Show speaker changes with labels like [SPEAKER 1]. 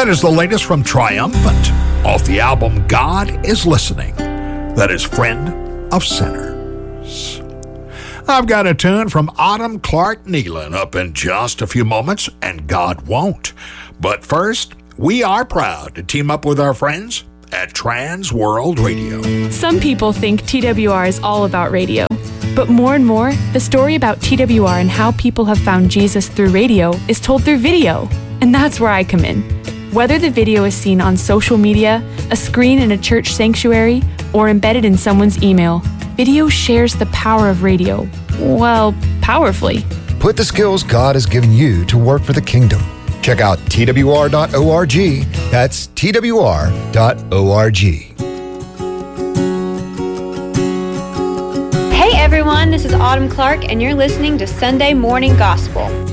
[SPEAKER 1] That is the latest from Triumphant, off the album God is Listening. That is Friend of Sinners. I've got a tune from Autumn Clark Nealon up in just a few moments, and God won't. But first, we are proud to team up with our friends at Trans World Radio.
[SPEAKER 2] Some people think TWR is all about radio. But more and more, the story about TWR and how people have found Jesus through radio is told through video. And that's where I come in. Whether the video is seen on social media, a screen in a church sanctuary, or embedded in someone's email, video shares the power of radio. Well, powerfully.
[SPEAKER 3] Put the skills God has given you to work for the kingdom. Check out twr.org. That's twr.org.
[SPEAKER 4] Hey everyone, this is Autumn Clark, and you're listening to Sunday Morning Gospel.